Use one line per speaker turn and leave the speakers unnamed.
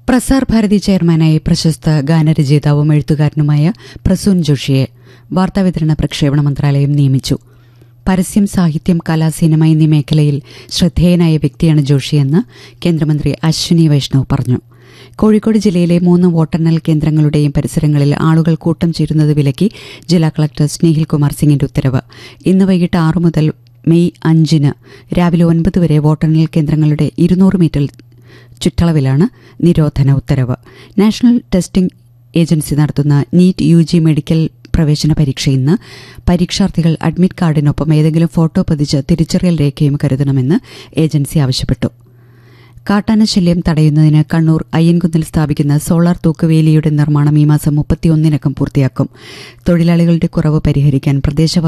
പ്രസാർ ഭാരതി ചെയർമാനായി പ്രശസ്ത ഗാനരചയിതാവും എഴുത്തുകാരനുമായ പ്രസൂൻ ജോഷിയെ വാർത്താവിതരണ പ്രക്ഷേപണ മന്ത്രാലയം നിയമിച്ചു. പരസ്യം, സാഹിത്യം, കല, സിനിമ എന്നീ മേഖലയിൽ ശ്രദ്ധേയനായ വ്യക്തിയാണ് ജോഷിയെന്ന് കേന്ദ്രമന്ത്രി അശ്വിനി വൈഷ്ണവ് പറഞ്ഞു. കോഴിക്കോട് ജില്ലയിലെ 3 വോട്ടെണ്ണൽ കേന്ദ്രങ്ങളുടെയും പരിസരങ്ങളിൽ ആളുകൾ കൂട്ടം ചേരുന്നത് വിലക്കി ജില്ലാ കളക്ടർ സ്നേഹിൽ കുമാർ സിംഗിന്റെ ഉത്തരവ്. ഇന്ന് വൈകിട്ട് 6 മുതൽ മെയ് 5 രാവിലെ 9 വരെ വോട്ടെണ്ണൽ കേന്ദ്രങ്ങളുടെ 200 മീറ്റർ ചുറ്റളവിലാണ് നിരോധന ഉത്തരവ്. നാഷണൽ ടെസ്റ്റിംഗ് ഏജൻസി നടത്തുന്ന നീറ്റ് UG മെഡിക്കൽ പ്രവേശന പരീക്ഷ ഇന്ന്. പരീക്ഷാർത്ഥികൾ അഡ്മിറ്റ് കാർഡിനൊപ്പം ഏതെങ്കിലും ഫോട്ടോ പതിച്ച് തിരിച്ചറിയൽ രേഖയും കരുതണമെന്ന് ഏജൻസി ആവശ്യപ്പെട്ടു. കാട്ടാനശല്യം തടയുന്നതിന് കണ്ണൂർ അയ്യൻകുന്നിൽ സ്ഥാപിക്കുന്ന സോളാർ തൂക്കുവേലിയുടെ നിർമ്മാണം ഈ മാസം 31-നകം പൂർത്തിയാക്കും. തൊഴിലാളികളുടെ കുറവ് പരിഹരിക്കാൻ പ്രദേശവാസികൾ